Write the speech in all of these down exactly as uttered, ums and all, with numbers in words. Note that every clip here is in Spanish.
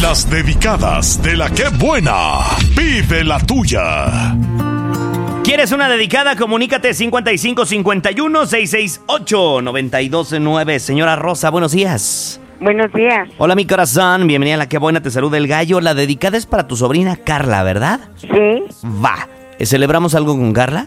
Las dedicadas de la que buena. Pide la tuya. ¿Quieres una dedicada? Comunícate cincuenta y cinco cincuenta y uno seiscientos sesenta y ocho noventa y dos nueve. Señora Rosa, buenos días. Buenos días. Hola, mi corazón. Bienvenida a La Que Buena, te saluda el gallo. La dedicada es para tu sobrina Carla, ¿verdad? Sí. Va. ¿Celebramos algo con Carla?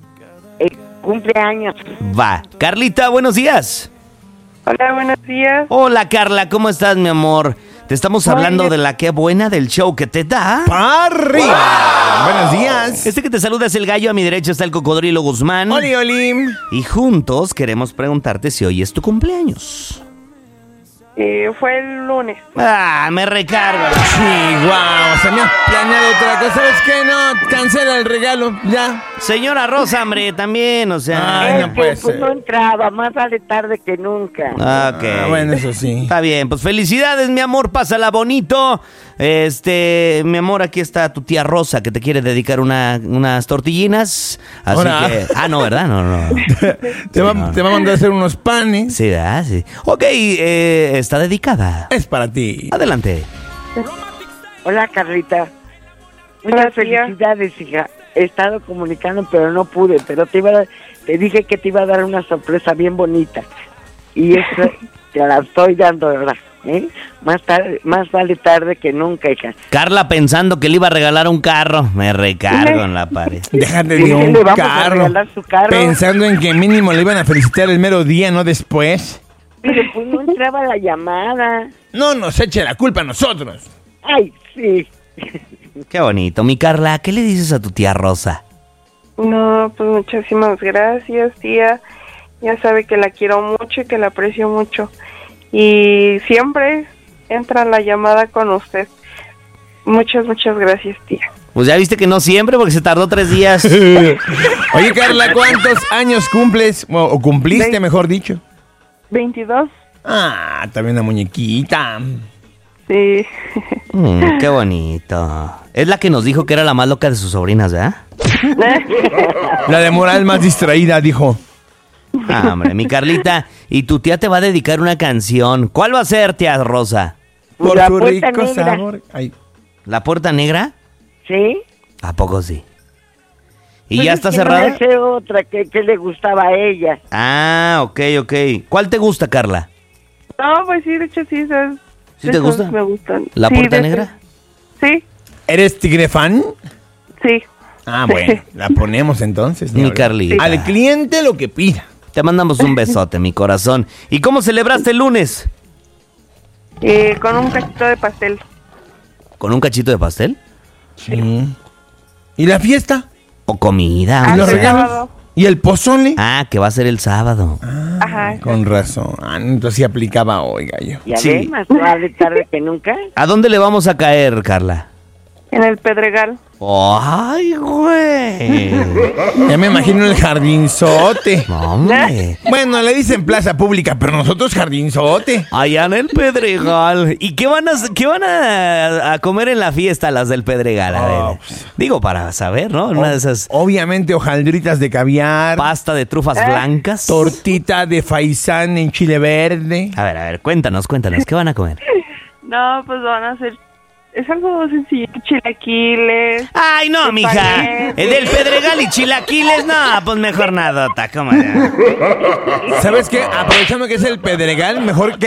El cumpleaños. Va. Carlita, buenos días. Hola, buenos días. Hola, Carla, ¿cómo estás, mi amor? Te estamos Muy hablando bien. de La Que Buena, del show que te da. ¡Parri! Wow. Buenos días. Este que te saluda es el gallo, a mi derecha está el cocodrilo Guzmán. Oli, oli. Y juntos queremos preguntarte si hoy es tu cumpleaños. Eh, fue el lunes. Ah, me recargo. Sí, wow. Se me ha planeado otra cosa. ¿Sabes qué? No, cancela el regalo. Ya. Señora Rosa, hombre, también, o sea. Ay, Es no que, puede pues, ser. no entraba, más vale tarde que nunca. Ah, ok. Ah, bueno, eso sí. Está bien, pues felicidades, mi amor, pásala bonito. Este, mi amor, aquí está tu tía Rosa que te quiere dedicar una, unas tortillinas. Así Hola. que. Ah, no, ¿verdad? No, no. Te va, te va a mandar a hacer unos panes. Sí, ¿verdad? Sí. Ok, eh, está dedicada. Es para ti. Adelante. Hola, Carlita. Muchas Buenos días. felicidades, hija. He estado comunicando, pero no pude. Pero te iba a, te dije que te iba a dar una sorpresa bien bonita. Y eso te la estoy dando, ¿verdad? ¿Eh? Más tarde, más vale tarde que nunca, hija. Carla pensando que le iba a regalar un carro. Me recargo en la pared. Déjate Sí, de un le vamos a carro. regalar su carro. Pensando en que mínimo le iban a felicitar el mero día, no después. Pero pues no entraba la llamada. No nos eche la culpa a nosotros. Ay, sí. Qué bonito. Mi Carla, ¿qué le dices a tu tía Rosa? No, pues muchísimas gracias, tía. Ya sabe que la quiero mucho y que la aprecio mucho. Y siempre entra la llamada con usted. Muchas, muchas gracias, tía. Pues ya viste que no siempre, porque se tardó tres días. Oye, Carla, ¿cuántos años cumples? O, o cumpliste, Ve- mejor dicho. veintidós. Ah, también una muñequita. Sí. Mm, qué bonito. Es la que nos dijo que era la más loca de sus sobrinas, ¿verdad? La de moral más distraída, dijo. Ah, hombre, mi Carlita. Y tu tía te va a dedicar una canción. ¿Cuál va a ser, tía Rosa? Por La su puerta rico negra. sabor. Ay. ¿La Puerta Negra? ¿Sí? ¿A poco sí? ¿Y Pues ya es está que cerrada? No sé otra que, que le gustaba a ella. Ah, ok, ok. ¿Cuál te gusta, Carla? No, pues sí, de hecho sí. esas- ¿Sí te esas gusta? Me gustan. ¿La Sí, Puerta de Negra? esas- Sí, ¿Eres tigre fan? sí. Ah, bueno, la ponemos entonces. Mi ni hablar. Carlita. Al cliente lo que pida. Te mandamos un besote, mi corazón. ¿Y cómo celebraste el lunes? Eh, con un cachito de pastel. ¿Con un cachito de pastel? Sí. ¿Y la fiesta? ¿O comida? Ah, o ¿Y los sea? sí. regalos? sábado. ¿Y el pozole? Ah, que va a ser el sábado. Ajá. Con razón. Ah, entonces sí aplicaba hoy, gallo. Ya Sí. ves, más vale tarde que nunca. ¿A dónde le vamos a caer, Carla? En el Pedregal. ¡Ay, güey! Ya me imagino el jardinzote. No, hombre. Bueno, le dicen plaza pública, pero nosotros jardinzote. Allá en el Pedregal. ¿Y qué van a, qué van a, a comer en la fiesta las del Pedregal? A ver. Oh, pues. Digo, para saber, ¿no? Una de esas Obviamente hojaldritas de caviar, pasta de trufas Eh. blancas. tortita de faisán en chile verde. A ver, a ver, cuéntanos, cuéntanos. ¿Qué van a comer? No, pues van a hacer... Es algo sencillo. Chilaquiles. Ay, no, mija. Espagueti. El del Pedregal y chilaquiles, no, pues mejor nadota, ¿cómo ya? ¿Sabes qué? Aprovechando que es el Pedregal, mejor que